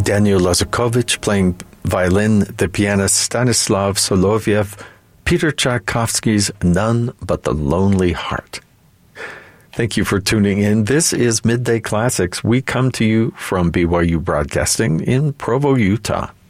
Daniel Lazakovich playing violin, the pianist Stanislav Soloviev, Peter Tchaikovsky's None But the Lonely Heart. Thank you for tuning in. This is Midday Classics. We come to you from BYU Broadcasting in Provo, Utah.